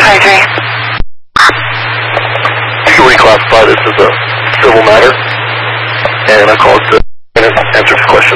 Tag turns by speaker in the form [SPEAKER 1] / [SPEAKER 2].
[SPEAKER 1] 5-3.
[SPEAKER 2] You can reclassify this as a civil matter, and I called to answer the question.